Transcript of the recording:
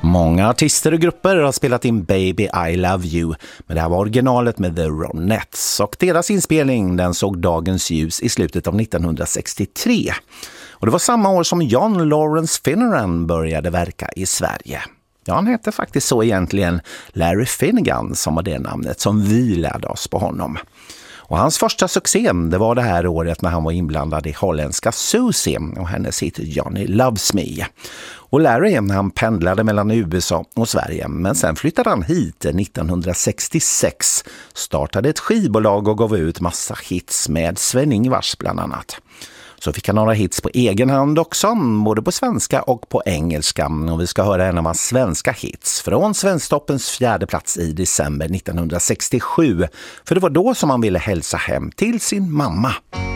Många artister och grupper har spelat in Baby I Love You, men det här var originalet med The Ronettes och deras inspelning den såg dagens ljus i slutet av 1963. Och det var samma år som John Lawrence Finneran började verka i Sverige. Ja, han hette faktiskt så egentligen Larry Finnegan som var det namnet som vi lärde oss på honom. Och hans första succé det var det här året när han var inblandad i holländska Susie och hennes hit Johnny Loves Me. Och Larry han pendlade mellan USA och Sverige, men sen flyttade han hit 1966, startade ett skivbolag och gav ut massa hits med Sven-Ingvars bland annat. Så fick han några hits på egen hand också, både på svenska och på engelska. Och vi ska höra en av hans svenska hits från Svensktoppens 4:e plats i december 1967. För det var då som han ville hälsa hem till sin mamma.